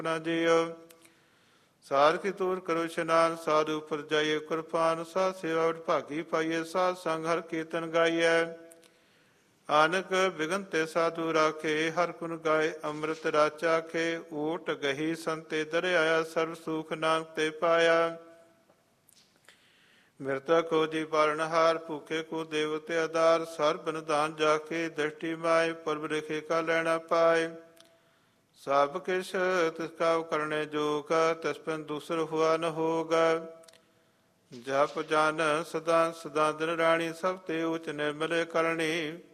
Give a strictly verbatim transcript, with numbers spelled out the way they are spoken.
ਆਪਣਾ ਜੀਓ। ਸਾਰ ਕੀ ਤੂਰ ਕਰੋ ਇਸ਼ਨਾਨ, ਸਾਧੂ ਉਪਰ ਜਾਈਏ ਕੁਰਬਾਨ। ਸਾਧ ਸੇਵਾ ਵਡਭਾਗੀ ਪਾਈਏ, ਸਾਧ ਸੰਗ ਹਰ ਕੀਰਤਨ ਗਾਈਐ। ਆਨਕ ਬਿਗਨ ਤੇ ਸਾਧੂ ਰਾਖੇ, ਹਰ ਗੁਣ ਗਾਏ ਅੰਮ੍ਰਿਤ ਰਾਚਾ ਖੇ। ਊਟ ਗਹੀ ਸੰਤੇ ਦਰ ਆਇਆ, ਸਰਬ ਸੁਖ ਨਾਨਕ ਤੇ ਪਾਇਆ। ਮਿਰਤਾ ਕੋ ਜੀ ਪਾਲਣਹਾਰ, ਭੂਖੇ ਕੋ ਦੇਵ ਤੇ ਆਧਾਰ। ਸਰਬ ਨਿਧਾਨ ਜਾ ਕੇ ਦ੍ਰਿਸ਼ਟੀ ਮਾਏ, ਪਰਬ ਰਖੇ ਕਾ ਲੈਣਾ ਪਾਏ। ਸਭ ਕਿਛ ਤਿਸ ਕਾ ਕਰਨੇ ਜੋਗ, ਤਿਸ ਬਿਨ ਦੂਸਰ ਹੁਆ ਨ ਹੋਗ। ਜਪ ਜਨ ਸਦਾ ਸਦਾ ਦਿਨ ਰਾਣੀ, ਸਭ ਤੇ ਉਚ ਨਿਰਮਲ ਕਰਨੀ।